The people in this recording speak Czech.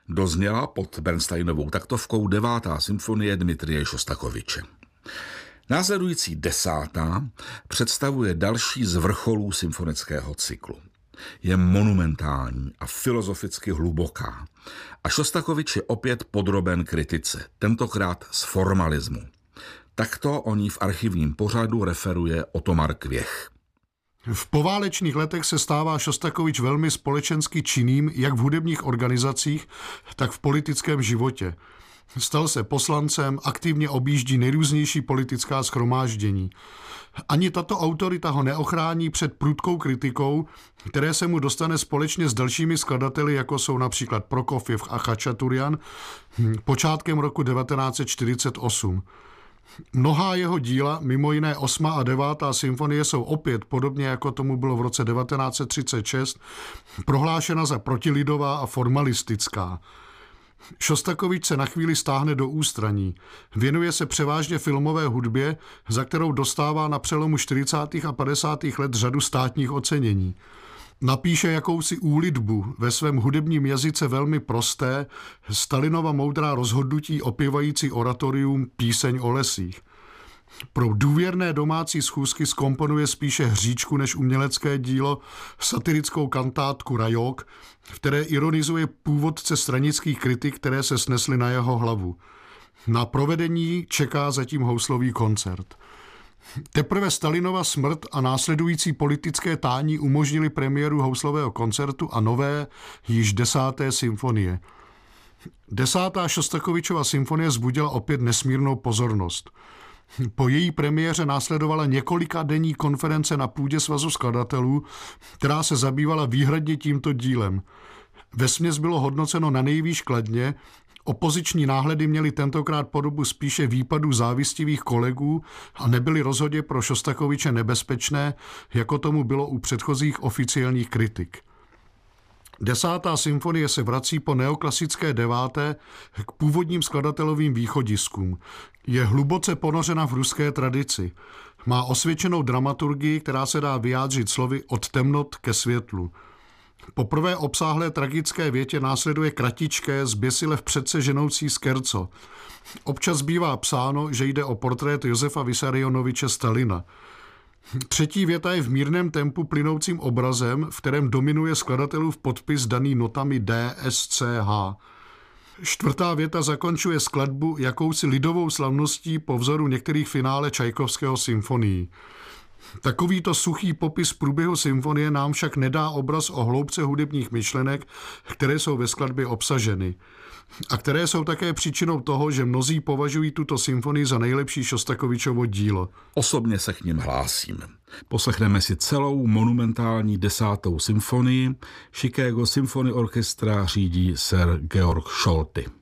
Dozněla pod Bernsteinovou taktovkou 9. symfonie Dmitrije Šostakoviče. Následující 10. představuje další z vrcholů symfonického cyklu. Je monumentální a filozoficky hluboká. A Šostakovič je opět podroben kritice, tentokrát z formalismu. Takto o ní v archivním pořadu referuje Otomar Kvěch. V poválečných letech se stává Šostakovič velmi společensky činným jak v hudebních organizacích, tak v politickém životě. Stal se poslancem, aktivně objíždí nejrůznější politická shromáždění. Ani tato autorita ho neochrání před prudkou kritikou, které se mu dostane společně s dalšími skladateli, jako jsou například Prokofjev a Chačaturian, počátkem roku 1948. Mnohá jeho díla, mimo jiné 8. a 9. symfonie, jsou opět, podobně jako tomu bylo v roce 1936, prohlášena za protilidová a formalistická. Šostakovič se na chvíli stáhne do ústraní. Věnuje se převážně filmové hudbě, za kterou dostává na přelomu 40. a 50. let řadu státních ocenění. Napíše jakousi úlitbu, ve svém hudebním jazyce velmi prosté, Stalinova moudrá rozhodnutí opěvající oratorium Píseň o lesích. Pro důvěrné domácí schůzky zkomponuje spíše hříčku než umělecké dílo, satirickou kantátku Rajok, v které ironizuje původce stranických kritik, které se snesly na jeho hlavu. Na provedení čeká zatím houslový koncert. Teprve Stalinova smrt a následující politické tání umožnili premiéru houslového koncertu a nové, již 10. symfonie. 10. Šostakovičova symfonie vzbudila opět nesmírnou pozornost. Po její premiéře následovala několikadenní konference na půdě Svazu skladatelů, která se zabývala výhradně tímto dílem. Vesměs bylo hodnoceno na nejvýš kladně, opoziční náhledy měly tentokrát podobu spíše výpadů závistivých kolegů a nebyly rozhodně pro Šostakoviče nebezpečné, jako tomu bylo u předchozích oficiálních kritik. 10. symfonie se vrací po neoklasické 9. k původním skladatelovým východiskům. Je hluboce ponořena v ruské tradici. Má osvědčenou dramaturgii, která se dá vyjádřit slovy od temnot ke světlu. Po prvé obsáhlé tragické větě následuje kratičké, zběsile vpředse ženoucí skerco. Občas bývá psáno, že jde o portrét Josefa Vissarionoviče Stalina. Třetí věta je v mírném tempu plynoucím obrazem, v kterém dominuje skladatelův podpis daný notami D, S, C, H. Čtvrtá věta zakončuje skladbu jakousi lidovou slavností po vzoru některých finále Čajkovského symfonií. Takovýto suchý popis průběhu symfonie nám však nedá obraz o hloubce hudebních myšlenek, které jsou ve skladbě obsaženy. A které jsou také příčinou toho, že mnozí považují tuto symfonii za nejlepší Šostakovičovo dílo. Osobně se k nim hlásím. Poslechneme si celou monumentální 10. symfonii. Chicago Symphony Orchestra řídí Sir Georg Scholty.